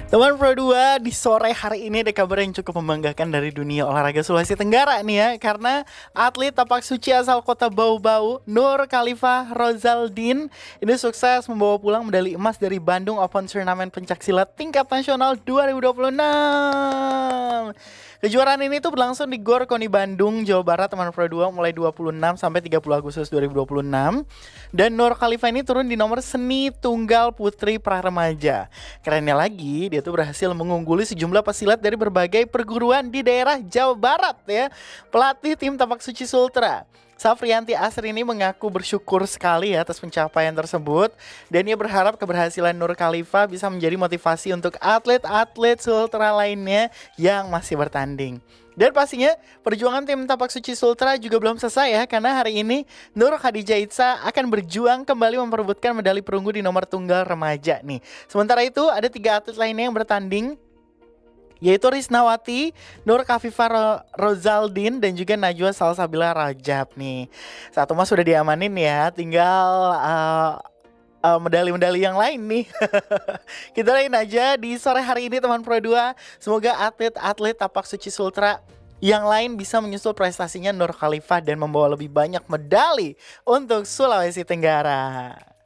Teman Pro 2, di sore hari ini ada kabar yang cukup membanggakan dari dunia olahraga Sulawesi Tenggara nih ya. Karena atlet tapak suci asal kota Bau-Bau, Nur Khalifah Rozaldin, ini sukses membawa pulang medali emas dari Bandung Open Turnamen Pencaksilat tingkat nasional 2026. Kejuaraan ini tuh berlangsung di GOR KONI Bandung, Jawa Barat, teman Pro 2, mulai 26 sampai 30 Agustus 2026. Dan Nur Khalifah ini turun di nomor seni tunggal putri pra-remaja. Kerennya lagi, dia tuh berhasil mengungguli sejumlah pesilat dari berbagai perguruan di daerah Jawa Barat ya. Pelatih tim tapak suci Sultra, Safrianti Asri, ini mengaku bersyukur sekali ya atas pencapaian tersebut. Dan ia berharap keberhasilan Nur Khalifah bisa menjadi motivasi untuk atlet-atlet Sultra lainnya yang masih bertanding. Dan pastinya perjuangan tim tapak suci Sultra juga belum selesai ya. Karena hari ini Nur Khadijah Itza akan berjuang kembali memperebutkan medali perunggu di nomor tunggal remaja nih. Sementara itu ada 3 atlet lainnya yang bertanding, yaitu Risnawati, Nur Khalifah Rozaldin, dan juga Najwa Salsabila Rajab nih. Satu mas sudah diamanin ya, tinggal medali-medali yang lain nih. Kita lain aja di sore hari ini teman Pro 2. Semoga atlet-atlet tapak suci Sultra yang lain bisa menyusul prestasinya Nur Khalifah dan membawa lebih banyak medali untuk Sulawesi Tenggara.